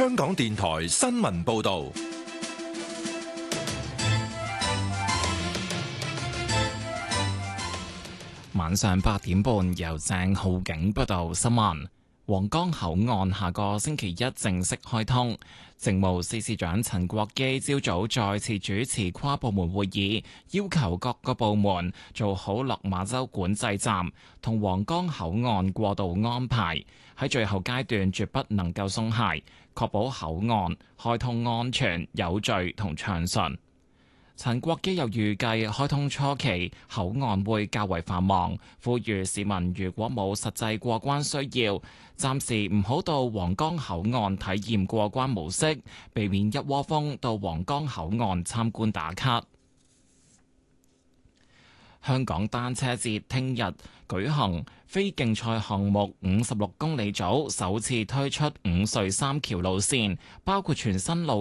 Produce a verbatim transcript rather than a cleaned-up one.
香港電台新聞報道。 晚上八點半，由鄭浩景報道新聞。皇崗口岸下個星期一正式開通。政務司司長陳國基朝早再次主持跨部門會議，要求各個部門做好落馬洲管制站同皇崗口岸過渡安排，喺最後階段絕不能夠鬆懈，確保口岸開通安全、有序同暢順。陳國基又預計開通初期口岸會較為繁忙，呼籲市民如果冇實際過關需要，暫時唔好到皇崗口岸體驗過關模式，避免一窩蜂到皇崗口岸參觀打卡。香港單車節聽日舉行，非競賽項目五十六公里組首次推出五隧三橋路線，包括全新路